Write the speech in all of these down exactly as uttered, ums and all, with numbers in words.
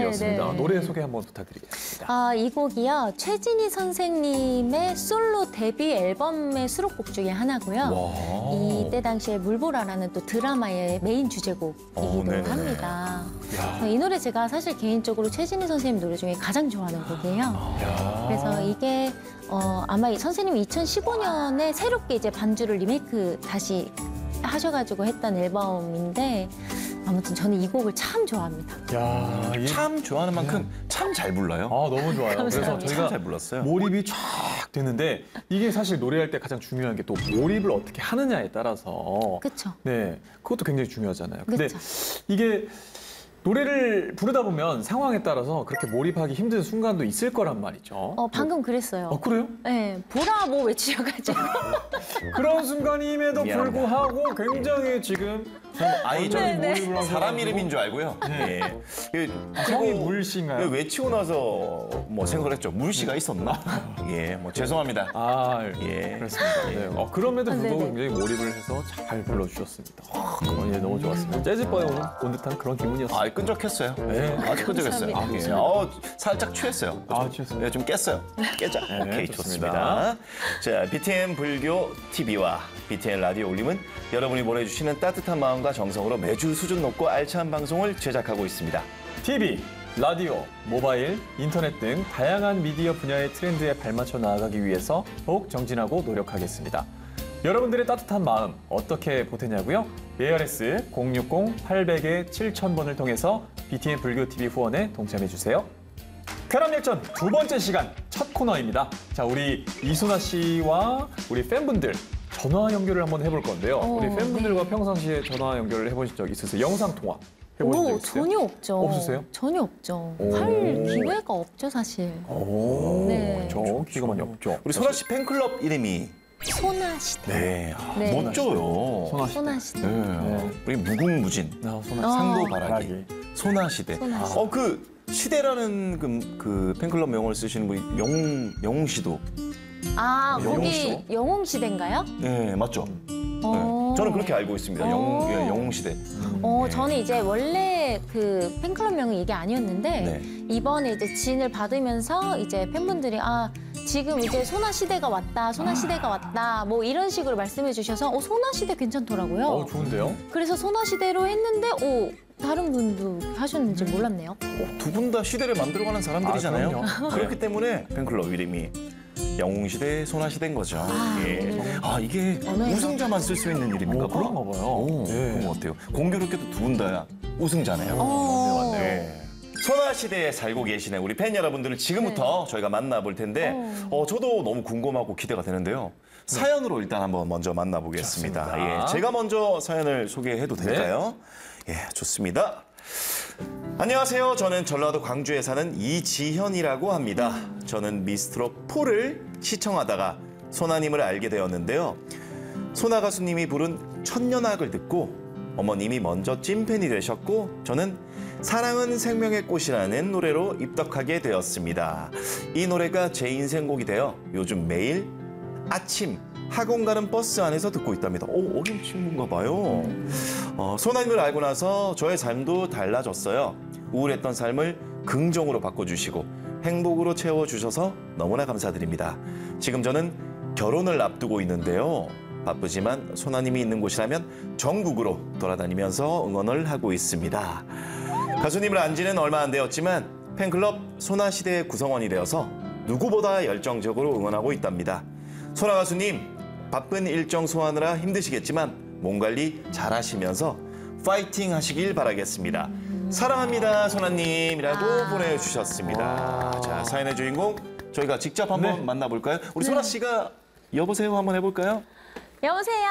곡이었습니다. 네, 네. 노래 소개 한번 부탁드리겠습니다. 아, 이 곡이요. 최진희 선생님의 솔로 데뷔 앨범의 수록곡 중에 하나고요. 와. 이때 당시에 물보라라는 또 드라마의 메인 주제곡이기도 어, 네네. 합니다. 야. 이 노래 제가 사실 개인적으로 최진희 선생님 노래 중에 가장 좋아하는 곡이에요. 야. 그래서 이게 어, 아마 이 선생님이 이천십오 년에 새롭게 이제 반주를 리메이크 다시 하셔가지고 했던 앨범인데 아무튼 저는 이 곡을 참 좋아합니다. 야, 이... 참 좋아하는 만큼 참 잘 불러요. 아, 너무 좋아요. 그래서 감사합니다. 저희가 잘 불렀어요. 몰입이 쫙 되는데 이게 사실 노래할 때 가장 중요한 게 또 몰입을 어떻게 하느냐에 따라서 그렇죠. 네, 그것도 굉장히 중요하잖아요. 근데 그쵸. 이게 노래를 부르다 보면 상황에 따라서 그렇게 몰입하기 힘든 순간도 있을 거란 말이죠. 어, 방금 그랬어요. 어, 그래요? 네, 보라 뭐 외치셔가지고. 그런 순간임에도 미안합니다. 불구하고 굉장히 지금 아니, 완전히 네, 네. 몰입을 하셔가지고 사람 이름인 줄 알고요. 네. 예. 성이 그리고 물씨인가요? 외치고 나서 뭐 생각을 했죠. 물씨가 있었나? 예, 뭐 죄송합니다. 아, 예. 그렇습니다. 네. 어, 그럼에도 아, 불구하고 네네. 굉장히 몰입을 해서 잘 불러주셨습니다. 아, 예, 너무 좋았습니다. 재즈바에 온, 온 듯한 그런 기분이었어요. 아, 끈적했어요. 네. 아주 끈적했어요. 감사합니다. 예. 어, 살짝 취했어요. 아, 취했습니다. 예, 좀 깼어요. 깨자. 오케이, 좋습니다. 좋습니다. 자, 비티엠 불교 티비와 비티엠 라디오 올림은 여러분이 보내주시는 따뜻한 마음과 정성으로 매주 수준 높고 알찬 방송을 제작하고 있습니다. 티비, 라디오, 모바일, 인터넷 등 다양한 미디어 분야의 트렌드에 발맞춰 나아가기 위해서 더욱 정진하고 노력하겠습니다. 여러분들의 따뜻한 마음 어떻게 보태냐고요? 에이아르에스 공육공 팔백 칠천 번을 통해서 비티엠 불교 티비 후원에 동참해주세요. 쾌남역전 두 번째 시간 첫 코너입니다. 자, 우리 이순아 씨와 우리 팬분들 전화 연결을 한번 해볼 건데요. 어, 우리 팬분들과 네. 평상시에 전화 연결을 해보신 적 있으세요? 영상 통화 해보신 적 오, 있으세요? 전혀 없죠. 없으세요? 전혀 없죠. 오. 할 기회가 없죠, 사실. 오, 네. 저 기가 많이 없죠. 우리 소라 씨 팬클럽 이름이 소나시대. 네, 아, 네. 멋져요. 소나 씨. 소나시대. 네. 네. 우리 무궁무진, 아, 소나 어. 상도 바라기. 바라기, 소나시대. 소나시대. 어, 그 시대라는 그, 그 팬클럽 명을 쓰시는 분이 영웅, 영웅 씨도. 아, 영웅 거기 시대? 영웅시대인가요? 네, 맞죠? 어. 네. 저는 그렇게 알고 있습니다. 어. 영웅, 예, 영웅 시대. 어, 저는 이제 원래 그 팬클럽명은 이게 아니었는데 네. 이번에 이제 지인을 받으면서 이제 팬분들이 아 지금 이제 소나시대가 왔다, 소나시대가 왔다 뭐 이런 식으로 말씀해 주셔서 어 소나시대 괜찮더라고요. 어, 좋은데요? 그래서 소나시대로 했는데 오 다른 분도 하셨는지 몰랐네요. 어, 두 분 다 시대를 만들어가는 사람들이잖아요. 아, 그렇기 때문에 팬클럽 이름이 영웅 시대, 소나 시대인 거죠. 아, 예. 네네. 아, 이게 언어에서. 우승자만 쓸 수 있는 이름인가 오, 봐. 그런가 봐요. 오, 네. 그런 것 같아요. 공교롭게도 두 분 다 우승자네요. 어. 맞네, 맞네. 네. 소나 시대에 살고 계시는 우리 팬 여러분들을 지금부터 저희가 만나볼 텐데 어, 저도 너무 궁금하고 기대가 되는데요. 사연으로 일단 한번 먼저 만나보겠습니다. 좋습니다. 예, 제가 먼저 사연을 소개해도 될까요? 예, 좋습니다. 안녕하세요. 저는 전라도 광주에 사는 이지현이라고 합니다. 저는 미스트롯 사를 시청하다가 소나님을 알게 되었는데요. 소나 가수님이 부른 천년악을 듣고 어머님이 먼저 찐팬이 되셨고 저는 사랑은 생명의 꽃이라는 노래로 입덕하게 되었습니다. 이 노래가 제 인생곡이 되어 요즘 매일 아침 학원 가는 버스 안에서 듣고 있답니다. 오, 어린 친구인가 봐요. 어, 소나님을 알고 나서 저의 삶도 달라졌어요. 우울했던 삶을 긍정으로 바꿔주시고 행복으로 채워주셔서 너무나 감사드립니다. 지금 저는 결혼을 앞두고 있는데요. 바쁘지만 소나님이 있는 곳이라면 전국으로 돌아다니면서 응원을 하고 있습니다. 가수님을 안 지는 얼마 안 되었지만 팬클럽 소나시대의 구성원이 되어서 누구보다 열정적으로 응원하고 있답니다. 소나 가수님, 바쁜 일정 소화하느라 힘드시겠지만 몸 관리 잘하시면서 파이팅 하시길 바라겠습니다. 사랑합니다, 소나님이라고 아. 보내주셨습니다. 와. 자, 사연의 주인공 저희가 직접 한번 네. 만나볼까요? 우리 소나 씨가 여보세요 한번 해볼까요? 여보세요.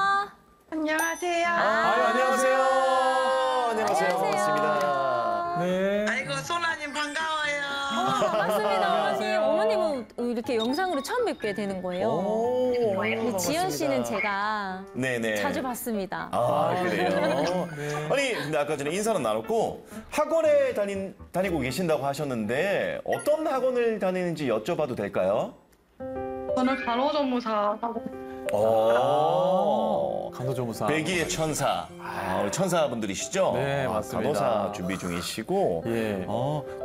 안녕하세요. 아유, 안녕하세요. 안녕하세요. 안녕하세요. 반갑습니다. 네. 아이고 소나님 반가워요. 반갑습니다, 어머님. 어머님은 이렇게 영상으로 처음 뵙게 되는 거예요. 오, 근데 지연 씨는 반갑습니다. 제가 네네. 자주 봤습니다. 아, 그래요? 아니, 근데 아까 전에 인사는 나눴고 학원에 다닌, 다니고 계신다고 하셨는데 어떤 학원을 다니는지 여쭤봐도 될까요? 저는 간호조무사 하고 오. 간호조무사. 배기의 천사. 아, 우리 천사분들이시죠? 네, 아, 맞습니다. 간호사 준비 중이시고. 예. 어,